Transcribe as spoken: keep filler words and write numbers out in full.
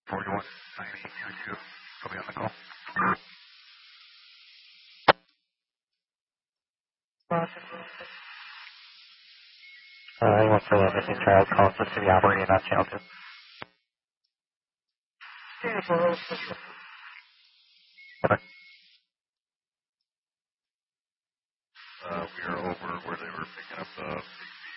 forty-one ninety, you two. I'll be on the call. Uh, anyone still a missing child calls us to be operating on channel two. Okay. Uh, we are over where they were